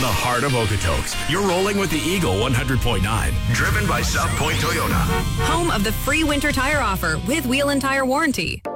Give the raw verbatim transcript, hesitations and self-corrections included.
heart of Okotoks. You're rolling with the Eagle one hundred point nine. Driven by South Point Toyota. Home of the free winter tire offer with wheel and tire warranty.